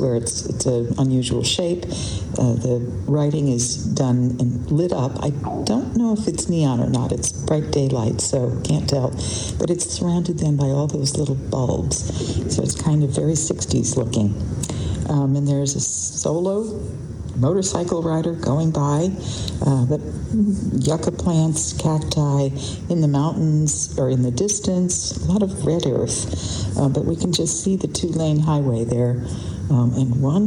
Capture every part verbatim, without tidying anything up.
where it's it's an unusual shape. Uh, the writing is done and lit up. I don't know if it's neon or not. It's bright daylight, so can't tell. But it's surrounded then by all those little bulbs. So it's kind of very sixties looking. Um, and there's a solo motorcycle rider going by, uh, but yucca plants, cacti in the mountains or in the distance, a lot of red earth. Uh, but we can just see the two-lane highway there. Um, and one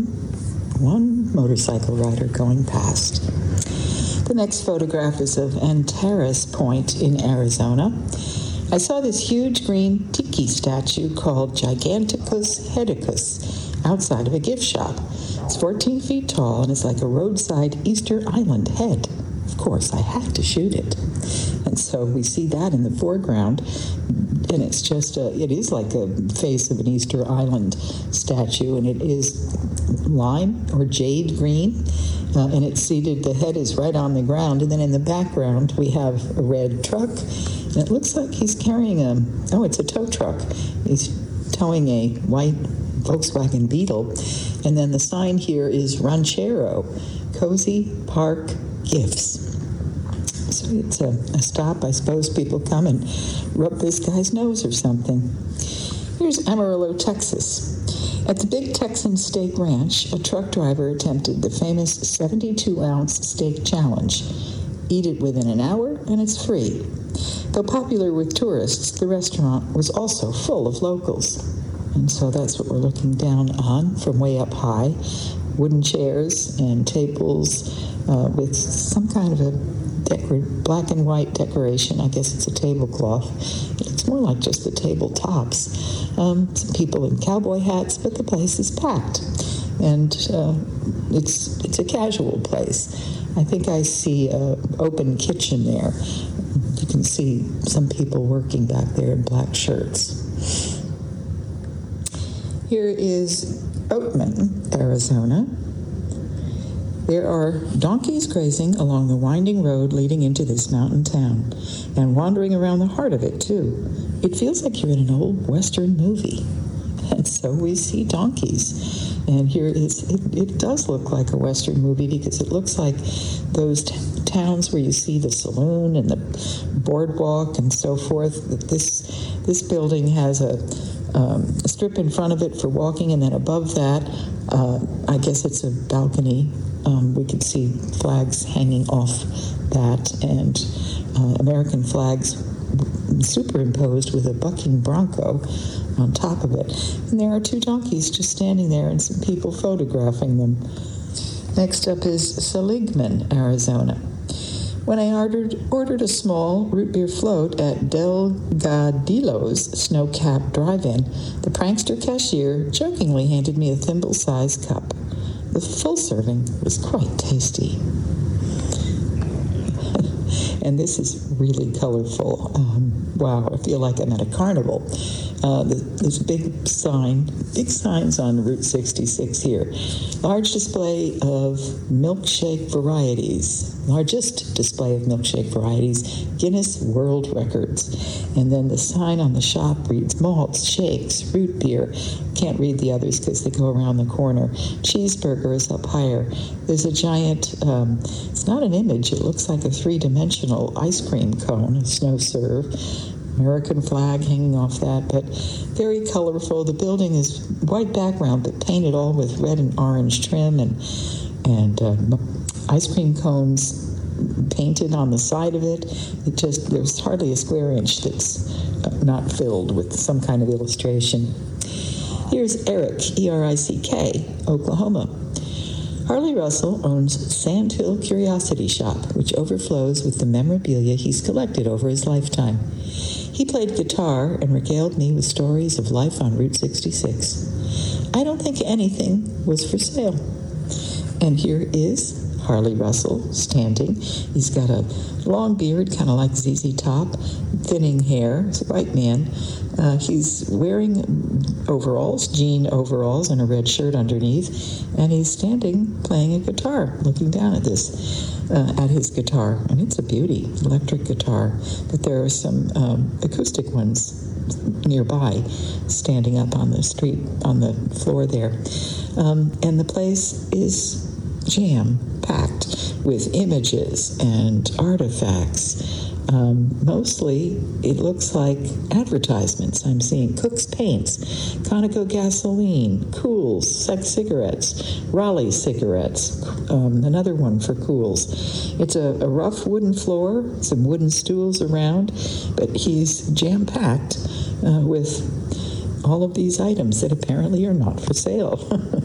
one motorcycle rider going past. The next photograph is of Antares Point in Arizona. I saw this huge green tiki statue called Giganticus Hedicus outside of a gift shop. It's fourteen feet tall and is like a roadside Easter Island head. Of course, I had to shoot it. And so we see that in the foreground. And it's just, a, it is like a face of an Easter Island statue, and it is lime or jade green, uh, and it's seated, the head is right on the ground, and then in the background we have a red truck, and it looks like he's carrying a, oh, it's a tow truck. He's towing a white Volkswagen Beetle, and then the sign here is Ranchero, Cozy Park Gifts. So it's a, a stop. I suppose people come and rub this guy's nose or something. Here's Amarillo, Texas. At the Big Texan Steak Ranch, a truck driver attempted the famous seventy-two ounce steak challenge. Eat it within an hour and it's free. Though popular with tourists, the restaurant was also full of locals. And so that's what we're looking down on from way up high. Wooden chairs and tables uh, with some kind of a decor- black and white decoration. I guess it's a tablecloth. It's more like just the tabletops. Um, some people in cowboy hats, but the place is packed. And uh, it's it's a casual place. I think I see an open kitchen there. You can see some people working back there in black shirts. Here is Oatman, Arizona. There are donkeys grazing along the winding road leading into this mountain town, and wandering around the heart of it, too. It feels like you're in an old Western movie. And so we see donkeys. And here is, it, it does look like a Western movie because it looks like those t- towns where you see the saloon and the boardwalk and so forth. This, this building has a Um, a strip in front of it for walking, and then above that, uh, I guess it's a balcony. Um, we could see flags hanging off that, and uh, American flags superimposed with a bucking bronco on top of it. And there are two donkeys just standing there and some people photographing them. Next up is Seligman, Arizona. When I ordered ordered a small root beer float at Delgadillo's snow-capped drive-in, the prankster cashier jokingly handed me a thimble-sized cup. The full serving was quite tasty. And this is really colorful. Um, wow, I feel like I'm at a carnival. Uh, there's a big sign, big signs on Route sixty-six here. Large display of milkshake varieties. Largest display of milkshake varieties, Guinness World Records. And then the sign on the shop reads malts, shakes, root beer. Can't read the others because they go around the corner. Cheeseburger is up higher. There's a giant, um, it's not an image, it looks like a three-dimensional ice cream cone, a snow serve. American flag hanging off that, but very colorful. The building is white background, but painted all with red and orange trim, and and uh, ice cream cones painted on the side of it. It just, there's hardly a square inch that's not filled with some kind of illustration. Here's Eric, E R I C K, Oklahoma. Harley Russell owns Sand Hill Curiosity Shop, which overflows with the memorabilia he's collected over his lifetime. He played guitar and regaled me with stories of life on Route sixty-six. I don't think anything was for sale. And here is Harley Russell standing. He's got a long beard, kind of like Z Z Top, thinning hair. He's a white man. Uh, he's wearing overalls, jean overalls, and a red shirt underneath, and he's standing playing a guitar, looking down at this, uh, at his guitar, and it's a beauty, electric guitar, but there are some um, acoustic ones nearby, standing up on the street, on the floor there. Um, and the place is jam-packed with images and artifacts. Um, mostly, it looks like advertisements. I'm seeing Cook's Paints, Conoco Gasoline, Cools, Sex Cigarettes, Raleigh Cigarettes, um, another one for Cools. It's a, a rough wooden floor, some wooden stools around, but he's jam-packed uh, with all of these items that apparently are not for sale.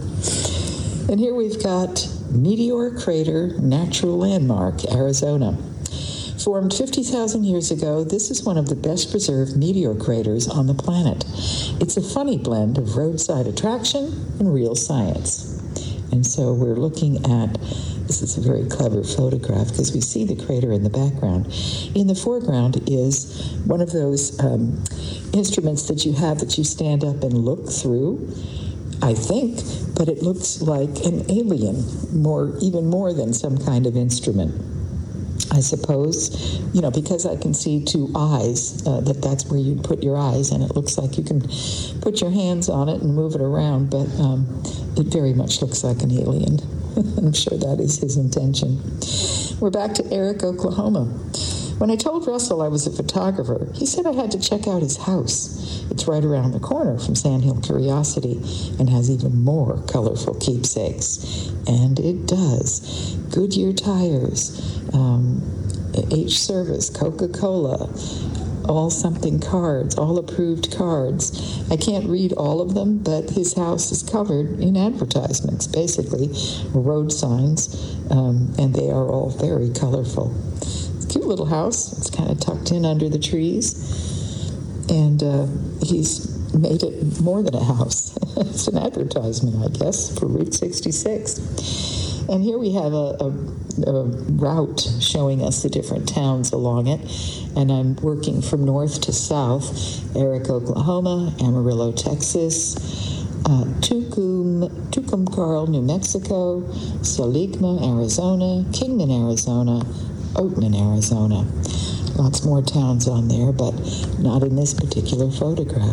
And here we've got Meteor Crater Natural Landmark, Arizona. Formed fifty thousand years ago, this is one of the best preserved meteor craters on the planet. It's a funny blend of roadside attraction and real science. And so we're looking at, this is a very clever photograph because we see the crater in the background. In the foreground is one of those um, instruments that you have that you stand up and look through, I think, but it looks like an alien, more, even more than some kind of instrument. I suppose, you know, because I can see two eyes, uh, that that's where you'd put your eyes, and it looks like you can put your hands on it and move it around, but um, it very much looks like an alien. I'm sure that is his intention. We're back to Eric, Oklahoma. When I told Russell I was a photographer, he said I had to check out his house. It's right around the corner from Sandhill Curiosity and has even more colorful keepsakes. And it does. Goodyear tires, um, H Service, Coca-Cola, all something cards, all approved cards. I can't read all of them, but his house is covered in advertisements, basically, road signs, um, and they are all very colorful. It's a cute little house. It's kind of tucked in under the trees, and uh, he's made it more than a house. It's an advertisement, I guess, for Route sixty-six. And here we have a, a, a route showing us the different towns along it. And I'm working from north to south. Eric, Oklahoma, Amarillo, Texas, uh, Tucum, Tucumcari, New Mexico, Saligma, Arizona, Kingman, Arizona, Oatman, Arizona. Lots more towns on there, but not in this particular photograph.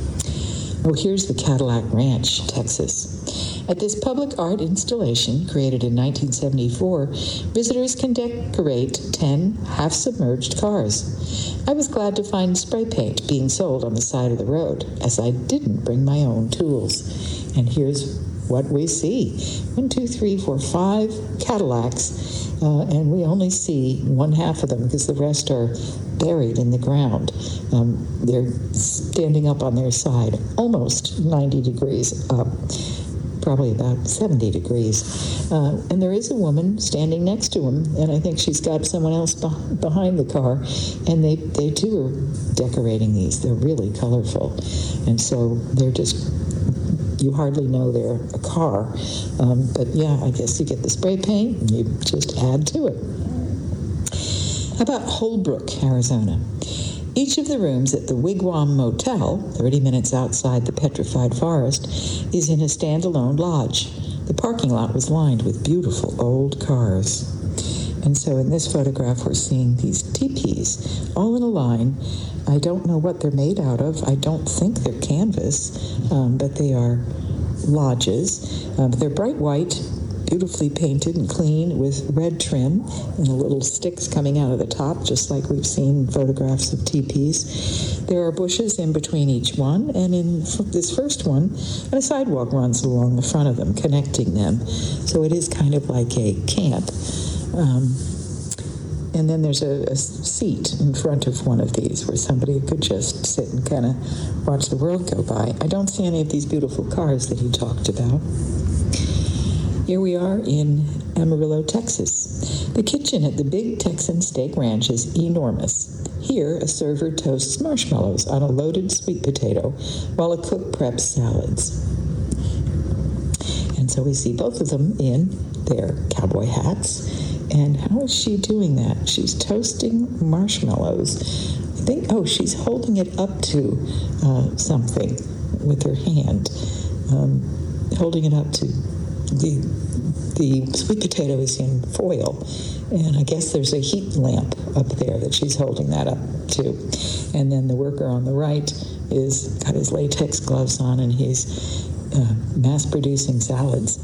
Oh, here's the Cadillac Ranch, Texas. At this public art installation, created in nineteen seventy-four, visitors can decorate ten half-submerged cars. I was glad to find spray paint being sold on the side of the road, as I didn't bring my own tools. And here's what we see. One, two, three, four, five Cadillacs, uh, and we only see one half of them because the rest are buried in the ground. Um, they're standing up on their side, almost ninety degrees up. Probably about seventy degrees. Uh, and there is a woman standing next to him, and I think she's got someone else be- behind the car, and they, they too are decorating these. They're really colorful. And so they're just, you hardly know they're a car. Um, but yeah, I guess you get the spray paint and you just add to it. How about Holbrook, Arizona? Each of the rooms at the Wigwam Motel, thirty minutes outside the Petrified Forest, is in a standalone lodge. The parking lot was lined with beautiful old cars. And so in this photograph, we're seeing these teepees all in a line. I don't know what they're made out of. I don't think they're canvas, um, but they are lodges. Um, they're bright white, beautifully painted and clean with red trim and the little sticks coming out of the top, just like we've seen in photographs of teepees. There are bushes in between each one, and in this first one, a sidewalk runs along the front of them, connecting them. So it is kind of like a camp. Um, and then there's a, a seat in front of one of these where somebody could just sit and kind of watch the world go by. I don't see any of these beautiful cars that he talked about. Here we are in Amarillo, Texas. The kitchen at the Big Texan Steak Ranch is enormous. Here, a server toasts marshmallows on a loaded sweet potato while a cook preps salads. And so we see both of them in their cowboy hats. And how is she doing that? She's toasting marshmallows. I think, oh, she's holding it up to uh, something with her hand. Um, holding it up to the the sweet potato is in foil, and I guess there's a heat lamp up there that she's holding that up to. And then the worker on the right is got his latex gloves on, and he's uh, mass producing salads.